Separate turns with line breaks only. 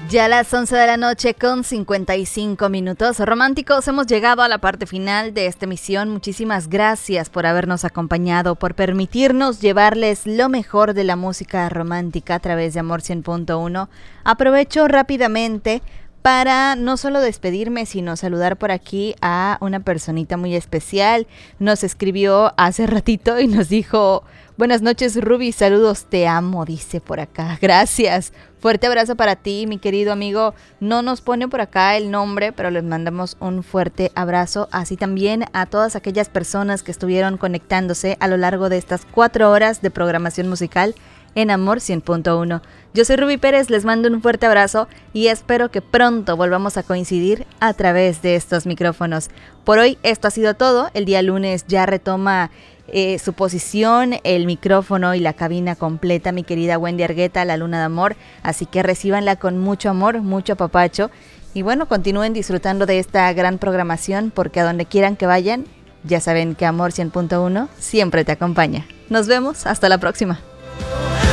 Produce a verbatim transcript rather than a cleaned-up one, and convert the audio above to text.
Ya a las once de la noche con cincuenta y cinco minutos. Románticos, hemos llegado a la parte final de esta emisión. Muchísimas gracias por habernos acompañado, por permitirnos llevarles lo mejor de la música romántica a través de Amor cien punto uno. Aprovecho rápidamente para no solo despedirme, sino saludar por aquí a una personita muy especial. Nos escribió hace ratito y nos dijo: buenas noches, Ruby, saludos, te amo, dice por acá. Gracias, fuerte abrazo para ti, mi querido amigo. No nos pone por acá el nombre, pero les mandamos un fuerte abrazo. Así también a todas aquellas personas que estuvieron conectándose a lo largo de estas cuatro horas de programación musical en Amor cien punto uno. Yo soy Ruby Pérez, les mando un fuerte abrazo y espero que pronto volvamos a coincidir a través de estos micrófonos. Por hoy esto ha sido todo. El día lunes ya retoma eh, su posición el micrófono y la cabina completa mi querida Wendy Argueta, la Luna de Amor, así que recíbanla con mucho amor, mucho apapacho y bueno, continúen disfrutando de esta gran programación, porque a donde quieran que vayan, ya saben que Amor cien punto uno siempre te acompaña. Nos vemos, hasta la próxima.